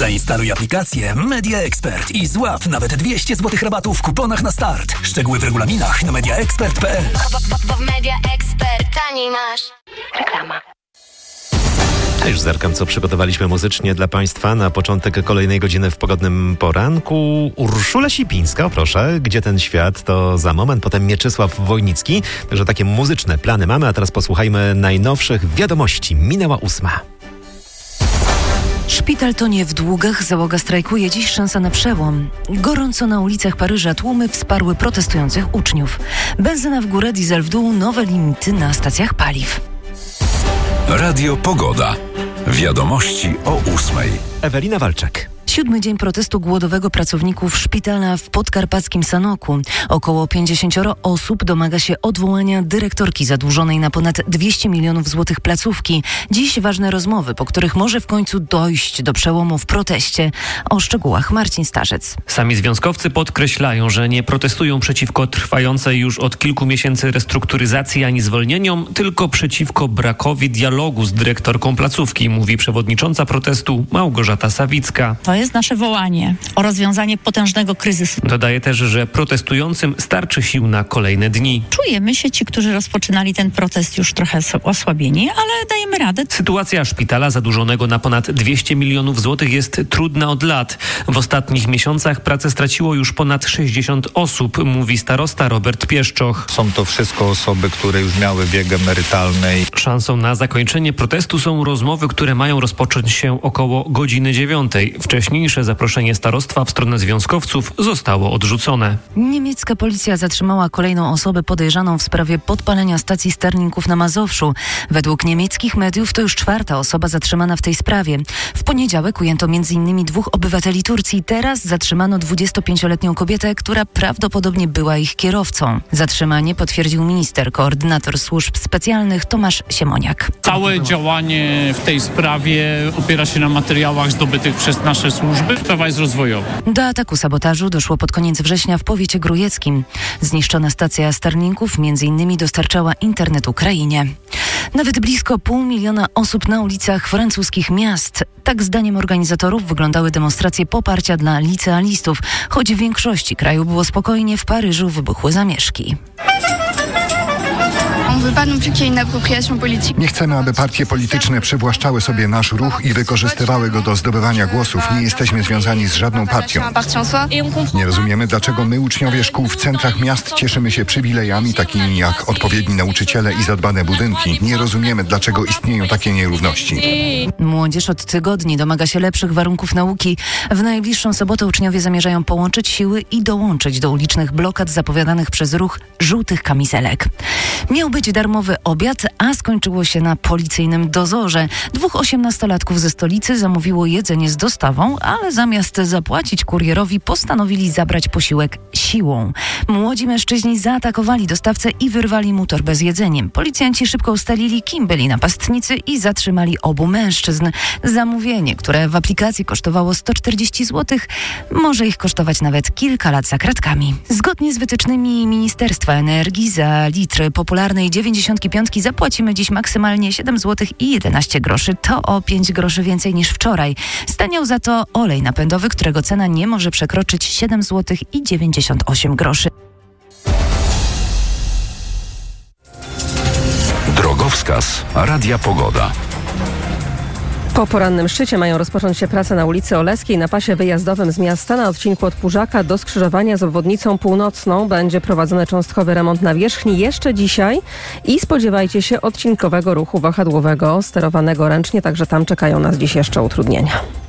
Zainstaluj aplikację Media Expert i złap nawet 200 zł rabatu w kuponach na start. Szczegóły w regulaminach na mediaexpert.pl. Bo w Media Expert taniej masz. Reklama. A już zerkam, co przygotowaliśmy muzycznie dla Państwa na początek kolejnej godziny w pogodnym poranku. Urszula Sipińska, proszę, Gdzie ten świat? To za moment, potem Mieczysław Wojnicki. Także takie muzyczne plany mamy, a teraz posłuchajmy najnowszych wiadomości. Minęła 8. Szpital tonie w długach, załoga strajkuje, dziś szansa na przełom. Gorąco na ulicach Paryża, tłumy wsparły protestujących uczniów. Benzyna w górę, diesel w dół, nowe limity na stacjach paliw. Radio Pogoda. Wiadomości o 8. Ewelina Walczak. 7. dzień protestu głodowego pracowników szpitala w podkarpackim Sanoku. Około 50 osób domaga się odwołania dyrektorki zadłużonej na ponad 200 milionów złotych placówki. Dziś ważne rozmowy, po których może w końcu dojść do przełomu w proteście. O szczegółach Marcin Starzec. Sami związkowcy podkreślają, że nie protestują przeciwko trwającej już od kilku miesięcy restrukturyzacji ani zwolnieniom, tylko przeciwko brakowi dialogu z dyrektorką placówki, mówi przewodnicząca protestu Małgorzata Sawicka. To jest nasze wołanie o rozwiązanie potężnego kryzysu. Dodaje też, że protestującym starczy sił na kolejne dni. Czujemy się, ci, którzy rozpoczynali ten protest, już trochę osłabieni, ale dajemy radę. Sytuacja szpitala zadłużonego na ponad 200 milionów złotych jest trudna od lat. W ostatnich miesiącach pracę straciło już ponad 60 osób, mówi starosta Robert Pieszczoch. Są to wszystko osoby, które już miały wiek emerytalny. Szansą na zakończenie protestu są rozmowy, które mają rozpocząć się około godziny 9. Wcześniejsze zaproszenie starostwa w stronę związkowców zostało odrzucone. Niemiecka policja zatrzymała kolejną osobę podejrzaną w sprawie podpalenia stacji sterników na Mazowszu. Według niemieckich mediów to już 4. osoba zatrzymana w tej sprawie. W poniedziałek ujęto m.in. 2 obywateli Turcji. Teraz zatrzymano 25-letnią kobietę, która prawdopodobnie była ich kierowcą. Zatrzymanie potwierdził minister, koordynator służb specjalnych Tomasz Siemoniak. Całe działanie w tej sprawie opiera się na materiałach zdobytych przez nasze służby. Sprawa jest rozwojowa. Do ataku sabotażu doszło pod koniec września w powiecie grójeckim. Zniszczona stacja sterników m.in. dostarczała internet Ukrainie. Nawet blisko 500 000 osób na ulicach francuskich miast. Tak zdaniem organizatorów wyglądały demonstracje poparcia dla licealistów. Choć w większości kraju było spokojnie, w Paryżu wybuchły zamieszki. Nie chcemy, aby partie polityczne przywłaszczały sobie nasz ruch i wykorzystywały go do zdobywania głosów. Nie jesteśmy związani z żadną partią. Nie rozumiemy, dlaczego my, uczniowie szkół w centrach miast, cieszymy się przywilejami takimi jak odpowiedni nauczyciele i zadbane budynki. Nie rozumiemy, dlaczego istnieją takie nierówności. Młodzież od tygodni domaga się lepszych warunków nauki. W najbliższą sobotę uczniowie zamierzają połączyć siły i dołączyć do ulicznych blokad zapowiadanych przez ruch żółtych kamizelek. Miał być darmowy obiad, a skończyło się na policyjnym dozorze. 2 18-latków ze stolicy zamówiło jedzenie z dostawą, ale zamiast zapłacić kurierowi, postanowili zabrać posiłek siłą. Młodzi mężczyźni zaatakowali dostawcę i wyrwali mu torbę z jedzeniem. Policjanci szybko ustalili, kim byli napastnicy i zatrzymali obu mężczyzn. Zamówienie, które w aplikacji kosztowało 140 zł, może ich kosztować nawet kilka lat za kratkami. Zgodnie z wytycznymi Ministerstwa Energii za litr popularnej 95 zapłacimy dziś maksymalnie 7 zł i 11 groszy. To o 5 groszy więcej niż wczoraj. Staniał za to olej napędowy, którego cena nie może przekroczyć 7 zł i 98 groszy. Drogowskaz Radia Pogoda. Po porannym szczycie mają rozpocząć się prace na ulicy Oleskiej na pasie wyjazdowym z miasta na odcinku od Pużaka do skrzyżowania z obwodnicą północną. Będzie prowadzony cząstkowy remont nawierzchni jeszcze dzisiaj i spodziewajcie się odcinkowego ruchu wahadłowego sterowanego ręcznie, także tam czekają nas dziś jeszcze utrudnienia.